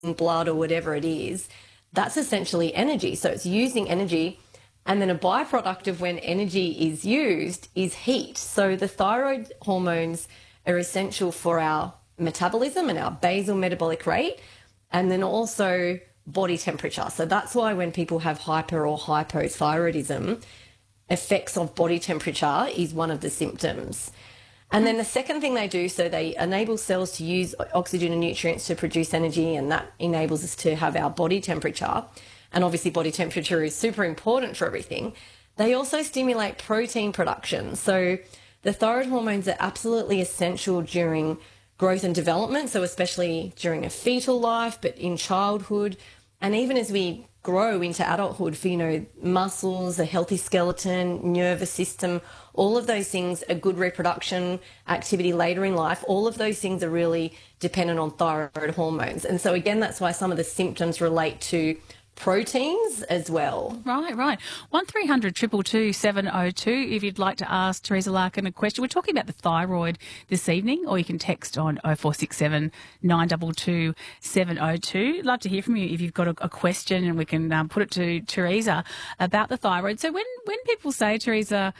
blood or whatever it is, that's essentially energy. So it's using energy. And then a byproduct of when energy is used is heat. So the thyroid hormones are essential for our metabolism and our basal metabolic rate, and then also body temperature. So that's why when people have hyper or hypothyroidism, effects of body temperature is one of the symptoms. And then the second thing they do, so they enable cells to use oxygen and nutrients to produce energy, and that enables us to have our body temperature. And obviously body temperature is super important for everything. They also stimulate protein production. So the thyroid hormones are absolutely essential during growth and development, so especially during a fetal life, but in childhood, and even as we grow into adulthood for, muscles, a healthy skeleton, nervous system, all of those things, a good reproduction activity later in life, all of those things are really dependent on thyroid hormones. And so again, that's why some of the symptoms relate to proteins as well. Right. 1300 222 702 if you'd like to ask Teresa Larkin a question. We're talking about the thyroid this evening, or you can text on 0467 922 702. Love to hear from you if you've got a question, and we can put it to Teresa about the thyroid. So when people say, Teresa,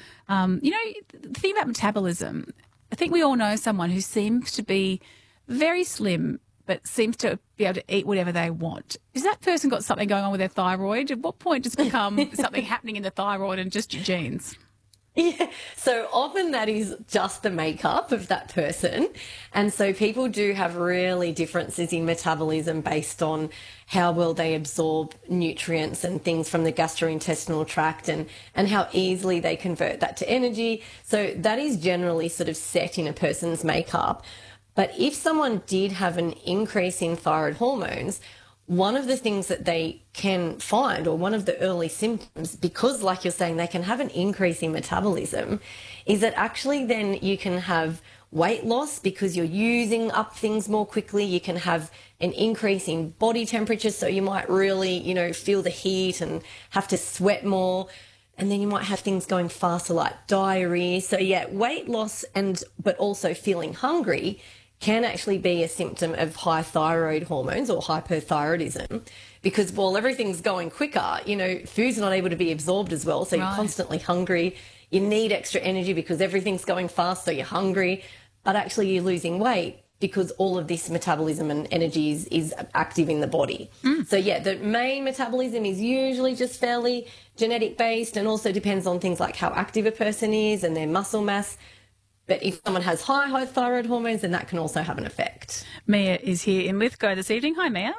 the thing about metabolism, I think we all know someone who seems to be very slim but seems to be able to eat whatever they want. Is that person got something going on with their thyroid? At what point does it become something happening in the thyroid and just your genes? Yeah, so often that is just the makeup of that person. And so people do have really differences in metabolism based on how well they absorb nutrients and things from the gastrointestinal tract, and how easily they convert that to energy. So that is generally sort of set in a person's makeup. But if someone did have an increase in thyroid hormones, one of the things that they can find, or one of the early symptoms, because like you're saying, they can have an increase in metabolism, is that actually then you can have weight loss because you're using up things more quickly. You can have an increase in body temperature, so you might really, feel the heat and have to sweat more. And then you might have things going faster like diarrhea. So yeah, weight loss but also feeling hungry can actually be a symptom of high thyroid hormones or hypothyroidism, because while everything's going quicker, food's not able to be absorbed as well. So you're constantly hungry. You need extra energy because everything's going fast, so you're hungry. But actually you're losing weight because all of this metabolism and energy is active in the body. So yeah, the main metabolism is usually just fairly genetic based, and also depends on things like how active a person is and their muscle mass. But if someone has high thyroid hormones, then that can also have an effect. Mia is here in Lithgow this evening. Hi, Mia.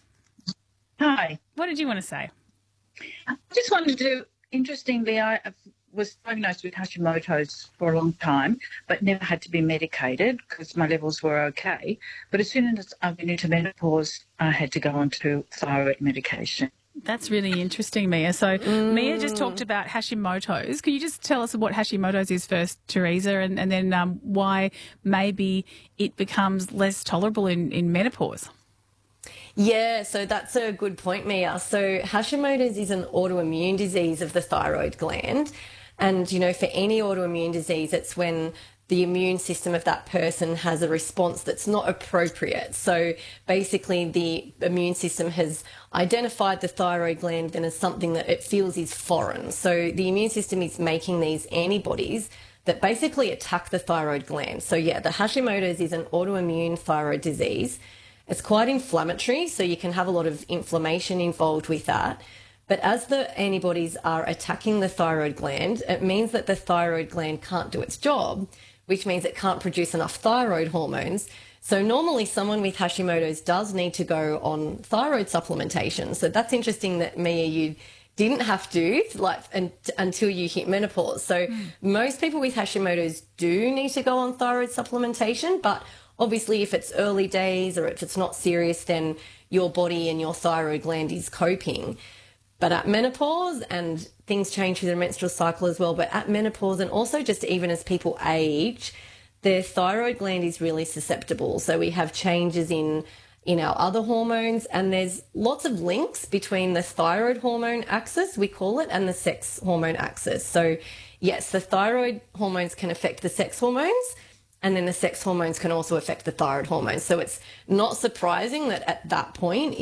Hi. What did you want to say? I just wanted to, interestingly, I was diagnosed with Hashimoto's for a long time, but never had to be medicated because my levels were okay. But as soon as I went into menopause, I had to go on to thyroid medication. That's really interesting, Mia. So Mia just talked about Hashimoto's. Can you just tell us what Hashimoto's is first, Teresa, and then why maybe it becomes less tolerable in menopause? Yeah, so that's a good point, Mia. So Hashimoto's is an autoimmune disease of the thyroid gland. And, for any autoimmune disease, it's when the immune system of that person has a response that's not appropriate. So basically the immune system has identified the thyroid gland then as something that it feels is foreign. So the immune system is making these antibodies that basically attack the thyroid gland. So yeah, the Hashimoto's is an autoimmune thyroid disease. It's quite inflammatory, so you can have a lot of inflammation involved with that. But as the antibodies are attacking the thyroid gland, it means that the thyroid gland can't do its job, which means it can't produce enough thyroid hormones. So normally someone with Hashimoto's does need to go on thyroid supplementation. So that's interesting that, Mia, you didn't have to until you hit menopause. So most people with Hashimoto's do need to go on thyroid supplementation, but obviously if it's early days or if it's not serious, then your body and your thyroid gland is coping. But at menopause, and things change through the menstrual cycle as well, but at menopause and also just even as people age, their thyroid gland is really susceptible. So we have changes in our other hormones, and there's lots of links between the thyroid hormone axis, we call it, and the sex hormone axis. So yes, the thyroid hormones can affect the sex hormones, And then the sex hormones can also affect the thyroid hormones. So it's not surprising that at that point,